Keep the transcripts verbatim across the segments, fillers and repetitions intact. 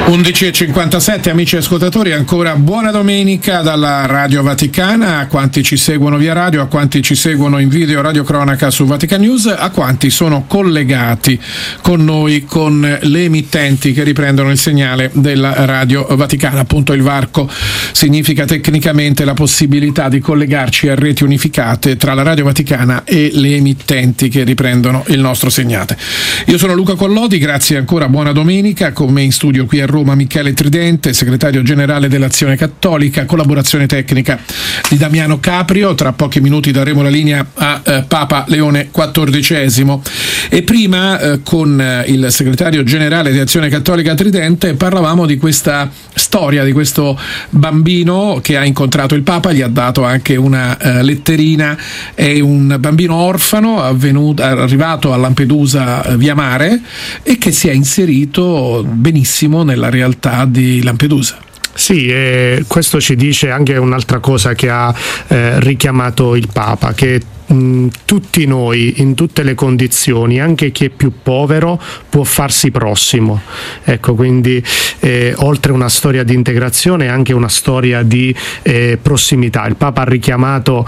undici e cinquantasette, amici ascoltatori, ancora buona domenica dalla Radio Vaticana a quanti ci seguono via radio, a quanti ci seguono in video Radio Cronaca su Vatican News, a quanti sono collegati con noi con le emittenti che riprendono il segnale della Radio Vaticana. Appunto, il varco significa tecnicamente la possibilità di collegarci a reti unificate tra la Radio Vaticana e le emittenti che riprendono il nostro segnale. Io sono Luca Collodi, grazie ancora, buona domenica. Con me in studio qui a Roma Michele Tridente, segretario generale dell'Azione Cattolica, collaborazione tecnica di Damiano Caprio. Tra pochi minuti daremo la linea a eh, Papa Leone quattordicesimo e prima eh, con eh, il segretario generale di Azione Cattolica Tridente parlavamo di questa storia di questo bambino che ha incontrato il Papa, gli ha dato anche una eh, letterina. È un bambino orfano avvenuto, arrivato a Lampedusa eh, via mare e che si è inserito benissimo nella realtà di Lampedusa. Sì, e questo ci dice anche un'altra cosa che ha eh, richiamato il Papa, che mh, tutti noi, in tutte le condizioni, anche chi è più povero, può farsi prossimo. Ecco, quindi eh, oltre una storia di integrazione, anche una storia di eh, prossimità. Il Papa ha richiamato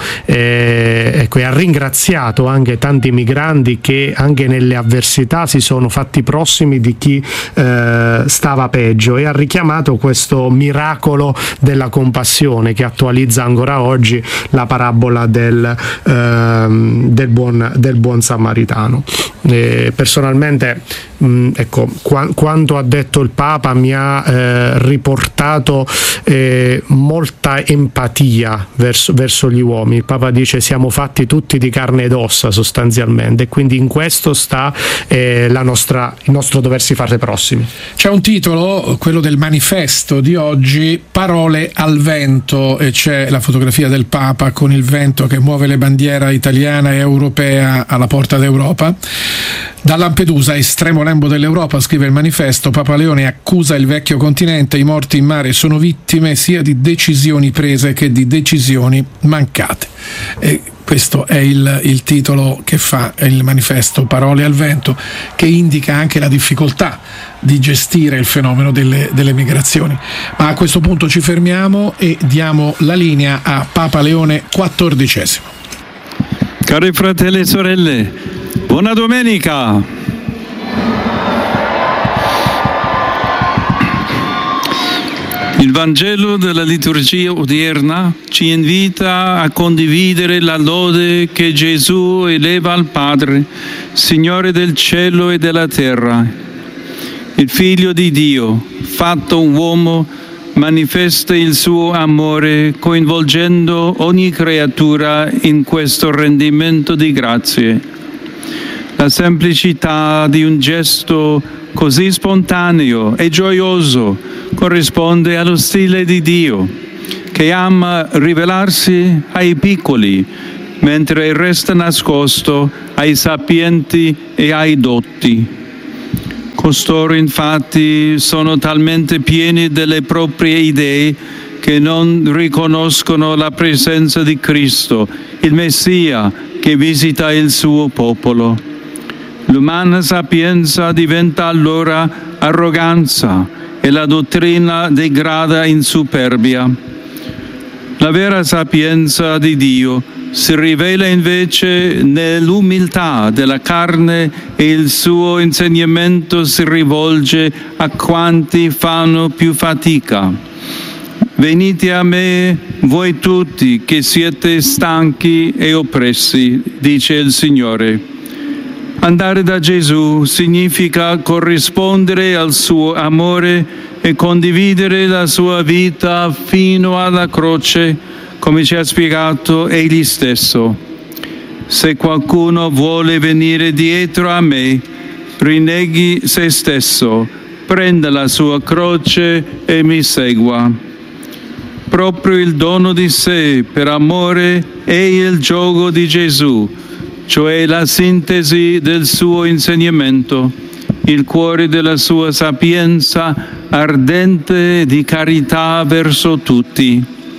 eh, ecco, e ha ringraziato anche tanti migranti che anche nelle avversità si sono fatti prossimi di chi eh, stava peggio, e ha richiamato questo miracolo della compassione che attualizza ancora oggi la parabola del, eh, del, buon, del buon samaritano. Eh, personalmente mh, ecco, qua, quanto ha detto il Papa mi ha eh, riportato eh, molta empatia verso, verso gli uomini. Il Papa dice: siamo fatti tutti di carne ed ossa sostanzialmente, e quindi in questo sta eh, la nostra, il nostro doversi fare prossimi. C'è un titolo, quello del manifesto di oggi, Parole al vento, e c'è la fotografia del Papa con il vento che muove le bandiere italiana e europea alla porta d'Europa. Da Lampedusa, estremo lembo dell'Europa, scrive il manifesto, Papa Leone accusa il vecchio continente, i morti in mare sono vittime sia di decisioni prese che di decisioni mancate. E questo è il, il titolo che fa il manifesto Parole al vento, che indica anche la difficoltà di gestire il fenomeno delle, delle migrazioni. Ma a questo punto ci fermiamo e diamo la linea a Papa Leone quattordicesimo. Cari fratelli e sorelle, buona domenica! Il Vangelo della liturgia odierna ci invita a condividere la lode che Gesù eleva al Padre, Signore del cielo e della terra. Il Figlio di Dio, fatto uomo, manifesta il suo amore coinvolgendo ogni creatura in questo rendimento di grazie. La semplicità di un gesto così spontaneo e gioioso corrisponde allo stile di Dio, che ama rivelarsi ai piccoli, mentre resta nascosto ai sapienti e ai dotti. Costoro infatti sono talmente pieni delle proprie idee che non riconoscono la presenza di Cristo, il Messia che visita il suo popolo. L'umana sapienza diventa allora arroganza e la dottrina degrada in superbia. La vera sapienza di Dio si rivela invece nell'umiltà della carne, e il suo insegnamento si rivolge a quanti fanno più fatica. Venite a me, voi tutti che siete stanchi e oppressi, dice il Signore. Andare da Gesù significa corrispondere al suo amore e condividere la sua vita fino alla croce, come ci ha spiegato egli stesso. Se qualcuno vuole venire dietro a me, rinneghi se stesso, prenda la sua croce e mi segua. Proprio il dono di sé per amore è il gioco di Gesù, cioè la sintesi del suo insegnamento, il cuore della sua sapienza ardente di carità verso tutti.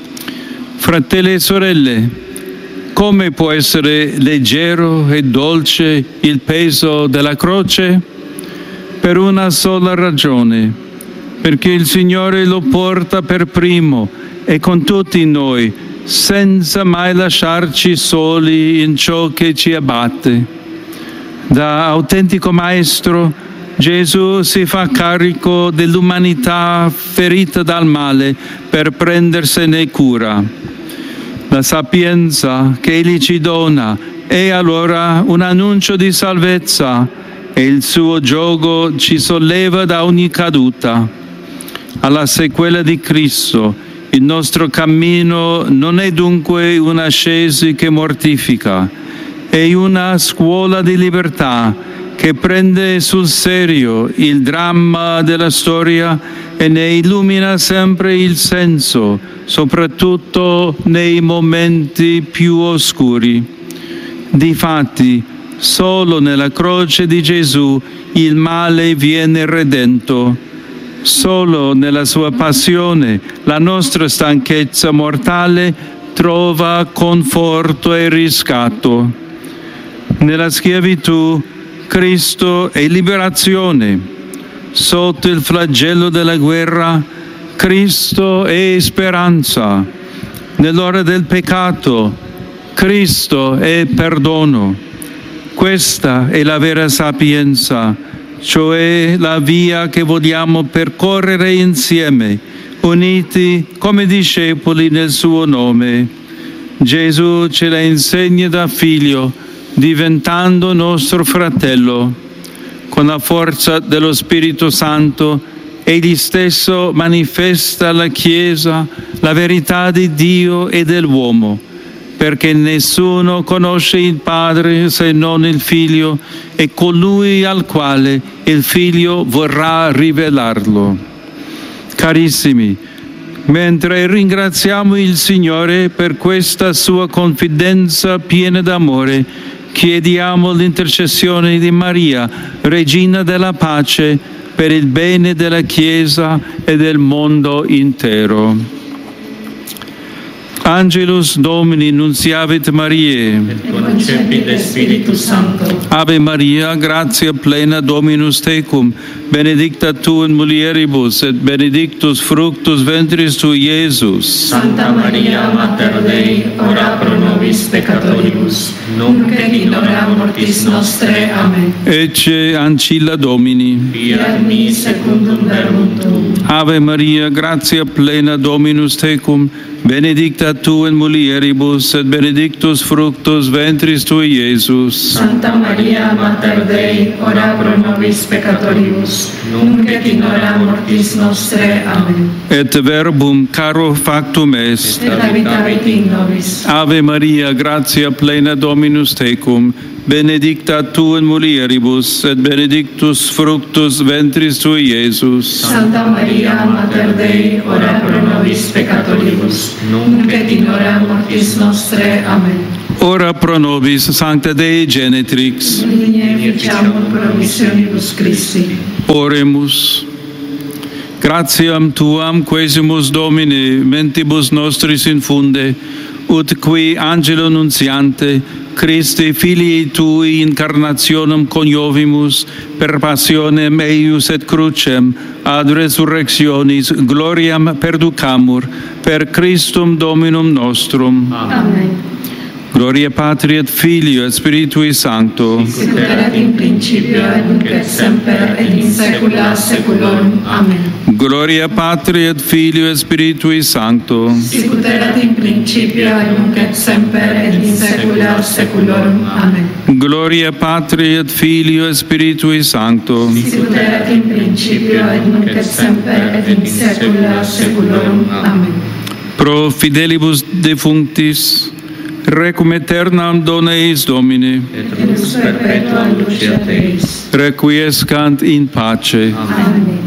Fratelli e sorelle, come può essere leggero e dolce il peso della croce? Per una sola ragione: perché il Signore lo porta per primo e con tutti noi, senza mai lasciarci soli in ciò che ci abbatte. Da autentico Maestro, Gesù si fa carico dell'umanità ferita dal male per prendersene cura. La sapienza che Egli ci dona è allora un annuncio di salvezza e il suo giogo ci solleva da ogni caduta. Alla sequela di Cristo, il nostro cammino non è dunque un'ascesi che mortifica, è una scuola di libertà che prende sul serio il dramma della storia e ne illumina sempre il senso, soprattutto nei momenti più oscuri. Difatti, solo nella croce di Gesù il male viene redento. Solo nella sua passione la nostra stanchezza mortale trova conforto e riscatto. Nella schiavitù Cristo è liberazione. Sotto il flagello della guerra Cristo è speranza. Nell'ora del peccato Cristo è perdono. Questa è la vera sapienza, cioè la via che vogliamo percorrere insieme, uniti come discepoli nel suo nome. Gesù ce la insegna da figlio, diventando nostro fratello. Con la forza dello Spirito Santo, Egli stesso manifesta alla Chiesa la verità di Dio e dell'uomo, perché nessuno conosce il Padre se non il Figlio e colui al quale il Figlio vorrà rivelarlo. Carissimi, mentre ringraziamo il Signore per questa sua confidenza piena d'amore, chiediamo l'intercessione di Maria, Regina della Pace, per il bene della Chiesa e del mondo intero. Angelus Domini nunciavit Mariae, et concepit de Spiritus Sancto. Ave Maria, gratia plena Dominus tecum, benedicta tu in mulieribus, et benedictus fructus ventris tui, Iesus. Santa Maria, Mater Dei, ora pro nobis peccatoribus, nunc et in hora mortis nostre. Amen. Ecce ancilla Domini. Fiat mi secundum verbum tuum. Ave Maria, gratia plena Dominus tecum, benedicta tu in mulieribus, et benedictus fructus ventris tui, Iesus. Santa Maria, Mater Dei, ora pro nobis peccatoribus, nunc et in hora mortis nostre. Amen. Et verbum caro factum est. Et habitavit in nobis. Ave Maria, gratia plena Dominus tecum, benedicta tu in mulieribus, et benedictus fructus ventris tui, Iesus. Santa Maria, Mater Dei, ora pro nobis peccatoribus, nunc et in hora mortis nostre. Amen. Ora pro nobis, Sancta Dei Genetrix. Digne ficiamur promissionibus Christi. Oremus. Gratiam Tuam quesimus Domine, mentibus nostris infunde, ut qui angelo nuntiante, Christi filii Tui incarnationem coniovimus, per passionem eius et crucem, ad resurrectionis gloriam perducamur, per Christum Dominum nostrum. Amen. Gloria Patri et Filio et Spiritui Sancto. Sicut erat in principio et nunc et semper et in saecula saeculorum. Amen. Gloria Patri et Filio et Spiritui Sancto. Sicut erat in principio et nunc et semper et in saecula saeculorum. Amen. Gloria Patri et Filio et Spiritui Sancto. Sicut erat in principio et nunc et semper et in saecula saeculorum. Amen. Pro fidelibus defunctis, requiem aeternam dona eis Domine. Et lux perpetua lucia Teis. Requiescant in pace. Amen.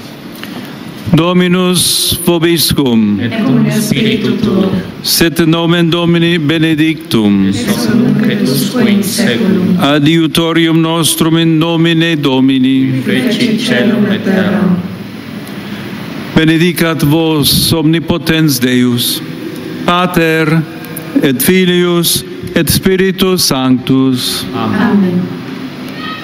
Dominus vobiscum. Et cum spiritu tuo. Sit nomen Domini benedictum. Ex nunc et usque in saeculum. Adiutorium nostrum in nomine Domini. Feci celum et terram. Benedicat vos omnipotens Deus, Pater et Filius et Spiritus Sanctus. Amen.